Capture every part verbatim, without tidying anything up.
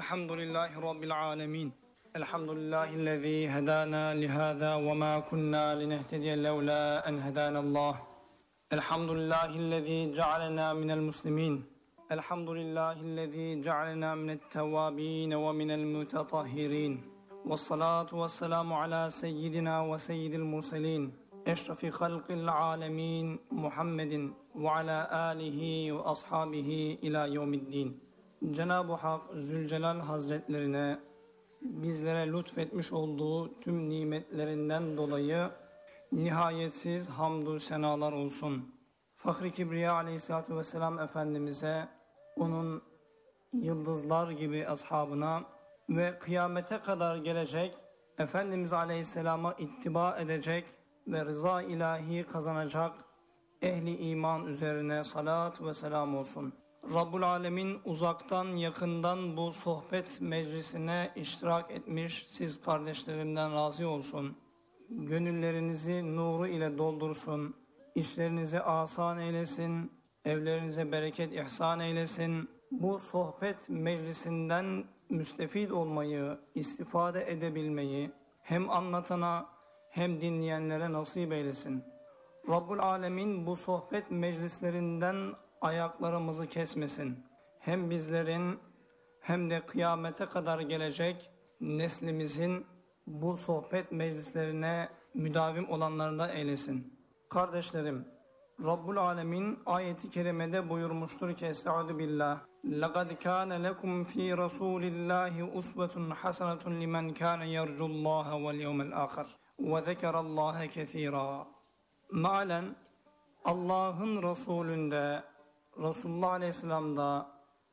الحمد لله رب العالمين الحمد لله الذي هدانا لهذا وما كنا لنهتدي لولا أن هدانا الله الحمد لله الذي جعلنا من المسلمين الحمد لله الذي جعلنا من التوابين ومن المتطهرين والصلاة والسلام على سيدنا وسيد المرسلين أشرف خلق العالمين محمد وعلى آله وأصحابه إلى يوم الدين. Cenab-ı Hak Zülcelal Hazretlerine bizlere lütfetmiş olduğu tüm nimetlerinden dolayı nihayetsiz hamdü senalar olsun. Fahri Kibriya Aleyhisselatü Vesselam Efendimiz'e, onun yıldızlar gibi ashabına ve kıyamete kadar gelecek Efendimiz Aleyhisselam'a ittiba edecek ve rıza ilahi kazanacak ehli iman üzerine salat ve selam olsun. Rabbul Alemin uzaktan yakından bu sohbet meclisine iştirak etmiş siz kardeşlerimden razı olsun. Gönüllerinizi nuru ile doldursun. İşlerinizi asan eylesin. Evlerinize bereket ihsan eylesin. Bu sohbet meclisinden müstefid olmayı, istifade edebilmeyi hem anlatana hem dinleyenlere nasip eylesin. Rabbul Alemin bu sohbet meclislerinden ayaklarımızı kesmesin. Hem bizlerin hem de kıyamete kadar gelecek neslimizin bu sohbet meclislerine müdavim olanlarından eylesin. Kardeşlerim, Rabbul Alemin ayeti kerimede buyurmuştur ki Estaizu billah لَقَدْ كَانَ لَكُمْ ف۪ي رَسُولِ اللّٰهِ اُسْوَةٌ حَسَنَةٌ لِمَنْ كَانَ يَرْجُ اللّٰهَ وَالْيَوْمَ الْآخِرِ وَذَكَرَ اللّٰهَ كَثِيرًا. Mealen Allah'ın Resulünde, Resulullah Aleyhisselam'da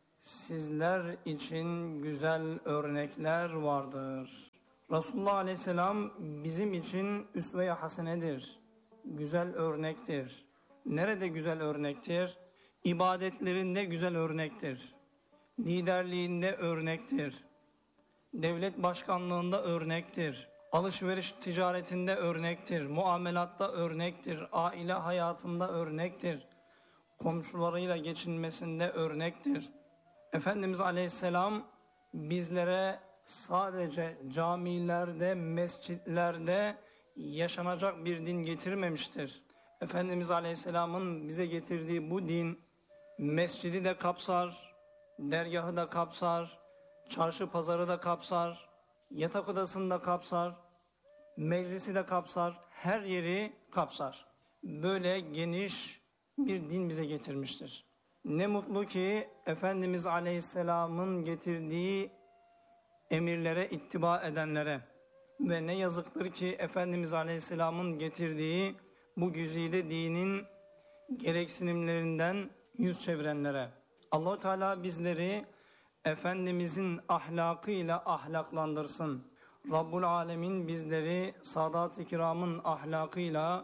sizler için güzel örnekler vardır. Resulullah Aleyhisselam bizim için üsve-i hasenedir, güzel örnektir. Nerede güzel örnektir? İbadetlerinde güzel örnektir. Liderliğinde örnektir. Devlet başkanlığında örnektir. Alışveriş ticaretinde örnektir. Muamelatta örnektir. Aile hayatında örnektir. Komşularıyla geçinmesinde örnektir. Efendimiz Aleyhisselam bizlere sadece camilerde, mescitlerde yaşanacak bir din getirmemiştir. Efendimiz Aleyhisselam'ın bize getirdiği bu din mescidi de kapsar, dergahı da kapsar, çarşı pazarı da kapsar, yatak odasını da kapsar, meclisi de kapsar, her yeri kapsar. Böyle geniş bir din bize getirmiştir. Ne mutlu ki Efendimiz Aleyhisselam'ın getirdiği emirlere ittiba edenlere ve ne yazıktır ki Efendimiz Aleyhisselam'ın getirdiği bu güzide dinin gereksinimlerinden yüz çevirenlere. Allah-u Teala bizleri Efendimizin ahlakıyla ahlaklandırsın. Rabbul Alemin bizleri Sadat-ı Kiram'ın ahlakıyla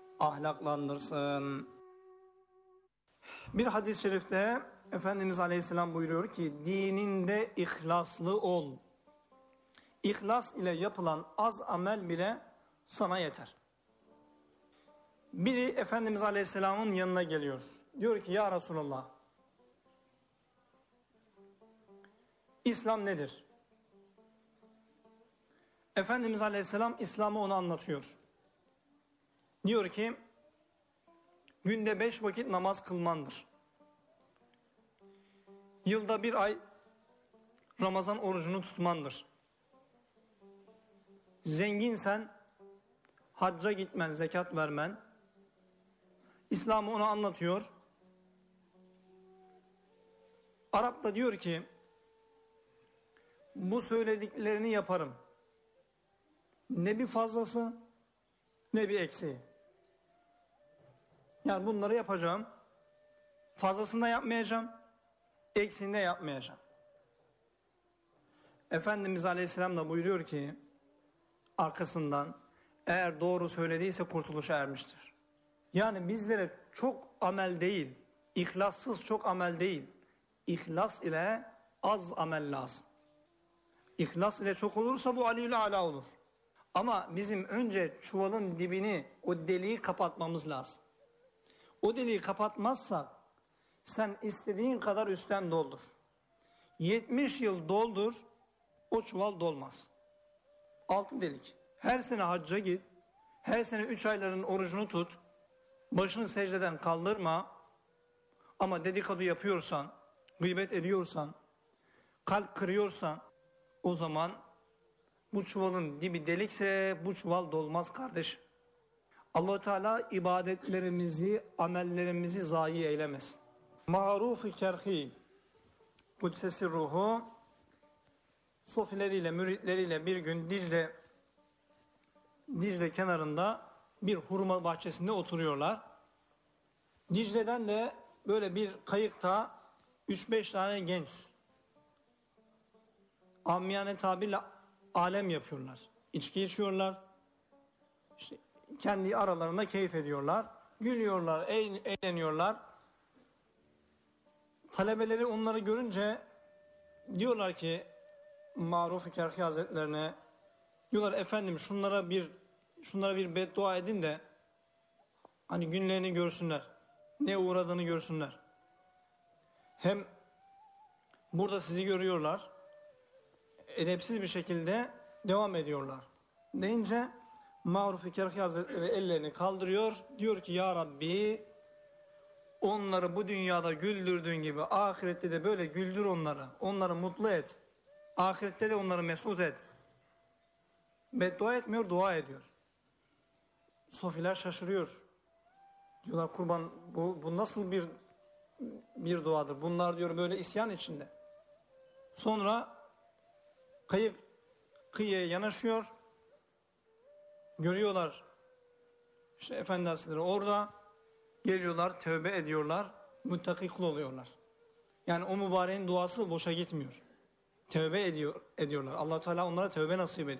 ahlaklandırsın. Bir hadis-i şerifte Efendimiz Aleyhisselam buyuruyor ki dininde ihlaslı ol. İhlas ile yapılan az amel bile sana yeter. Biri Efendimiz Aleyhisselam'ın yanına geliyor. Diyor ki ya Resulallah, İslam nedir? Efendimiz Aleyhisselam İslam'ı ona anlatıyor. Diyor ki günde beş vakit namaz kılmandır. Yılda bir ay Ramazan orucunu tutmandır. Zenginsen hacca gitmen, zekat vermen. İslam'ı ona anlatıyor. Arap da diyor ki bu söylediklerini yaparım. Ne bir fazlası ne bir eksiği. Yani bunları yapacağım. Fazlasını da yapmayacağım. Eksiğini de yapmayacağım. Efendimiz Aleyhisselam da buyuruyor ki arkasından eğer doğru söylediyse kurtuluşa ermiştir. Yani bizlere çok amel değil, ihlassız çok amel değil, İhlas ile az amel lazım. İhlas ile çok olursa bu aliyül ala olur. Ama bizim önce çuvalın dibini, o deliği kapatmamız lazım. O deliği kapatmazsak sen istediğin kadar üstten doldur. yetmiş yıl doldur, o çuval dolmaz. Altın delik. Her sene hacca git, her sene üç ayların orucunu tut, başını secdeden kaldırma, ama dedikodu yapıyorsan, gıybet ediyorsan, kalp kırıyorsan, o zaman bu çuvalın dibi delikse bu çuval dolmaz kardeşim. Allah-u Teala ibadetlerimizi, amellerimizi zayi eylemesin. Maruf-i Kerhi Kudsesi ruhu sofileriyle, müritleriyle bir gün Dicle Dicle kenarında bir hurma bahçesinde oturuyorlar. Dicle'den de böyle bir kayıkta üç beş tane genç, amiyane tabirle alem yapıyorlar. İçki içiyorlar. İşte kendi aralarında keyif ediyorlar. Gülüyorlar, eğleniyorlar. Talebeleri onları görünce diyorlar ki Maruf-i Kerhi Hazretlerine, diyorlar efendim şunlara bir şunlara bir beddua edin de hani günlerini görsünler. Ne uğradığını görsünler. Hem burada sizi görüyorlar. Edepsiz bir şekilde devam ediyorlar. Deyince Maruf-i Kerhi Hazretleri ellerini kaldırıyor. Diyor ki ya Rabbi, onları bu dünyada güldürdüğün gibi ahirette de böyle güldür onları. Onları mutlu et. Ahirette de onları mesut et. Beddua etmiyor, dua ediyor. Sofiler şaşırıyor. Diyorlar kurban bu, bu nasıl bir bir duadır? Bunlar diyor böyle isyan içinde. Sonra kayık kıyıya yanaşıyor. Görüyorlar. İşte Efendi Hazretleri orada. Geliyorlar, tövbe ediyorlar. Muttaki kul oluyorlar. Yani o mübareğin duası boşa gitmiyor. Tövbe ediyor, ediyorlar. Allah Teala onlara tövbe nasip ediyor.